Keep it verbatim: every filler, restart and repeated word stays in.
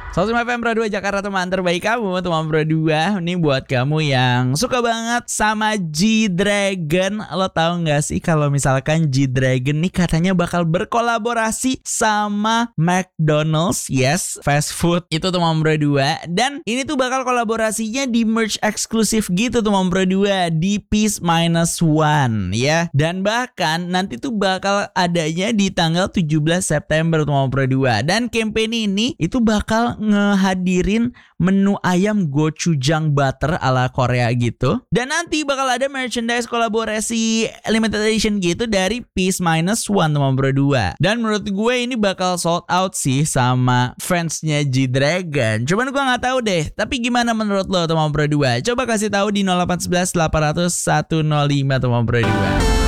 seratus lima F M Pro dua Jakarta, teman terbaik kamu, teman Pro dua. Ini buat kamu yang suka banget sama G-Dragon. Lo tahu gak sih kalau misalkan G-Dragon nih katanya bakal berkolaborasi sama McDonald's. Yes, fast food itu teman Pro dua. Dan ini tuh bakal kolaborasinya di merch eksklusif gitu teman Pro dua, di Peace Minus One ya. Dan bahkan nanti tuh bakal adanya di tanggal tujuh belas September teman Pro dua. Dan campaign ini itu bakal ngehadirin menu ayam gochujang butter ala Korea gitu. Dan nanti bakal ada merchandise kolaborasi limited edition gitu dari Peace Minus One teman Pro dua. Dan menurut gue ini bakal sold out sih sama fansnya G-Dragon. Cuman gue gak tahu deh, tapi gimana menurut lo teman Pro dua? Coba kasih tahu di nol delapan satu satu delapan nol nol satu nol lima teman Pro dua.